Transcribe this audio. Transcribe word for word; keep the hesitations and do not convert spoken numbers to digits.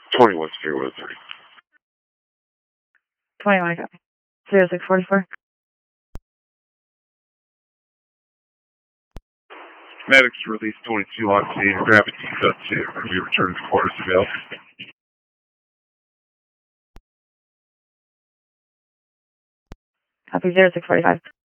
twenty-one zero three. twenty-one, zero six forty-four. Medics release twenty-two on scene. Gravity cut two. We return to quarters available. Copy zero six forty-five.